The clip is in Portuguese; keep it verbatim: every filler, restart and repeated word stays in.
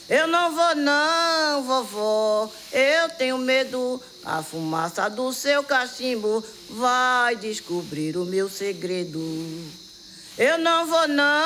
Eu não vou não, vovó, eu tenho medo. A fumaça do seu cachimbo vai descobrir o meu segredo. Eu não vou não.